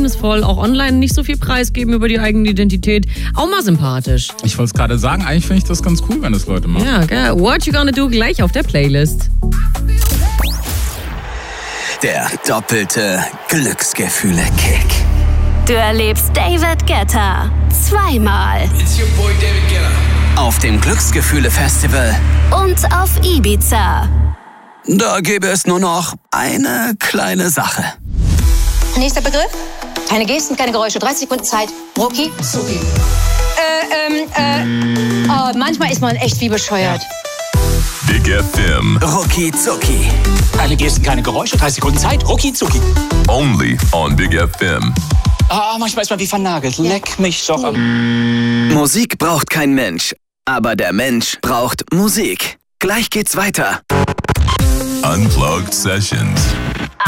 geheimnisvoll, auch online nicht so viel preisgeben über die eigene Identität. Auch mal sympathisch. Ich wollte es gerade sagen, eigentlich finde ich das ganz cool, wenn das Leute machen. Ja, gell. What You Gonna Do gleich auf der Playlist. Der doppelte Glücksgefühle-Kick. Du erlebst David Guetta zweimal. It's your boy David Guetta. Auf dem Glücksgefühle-Festival. Und auf Ibiza. Da gäbe es nur noch eine kleine Sache. Nächster Begriff. Keine Gesten, keine Geräusche. 30 Sekunden Zeit. Rucki zucki. Manchmal ist man echt wie bescheuert. Big FM. Rucki zucki. Keine Gesten, keine Geräusche, 30 Sekunden Zeit, rucki zucki. Only on Big FM. Manchmal ist man wie vernagelt. Leck mich doch am... Musik braucht kein Mensch, aber der Mensch braucht Musik. Gleich geht's weiter. Unplugged Sessions.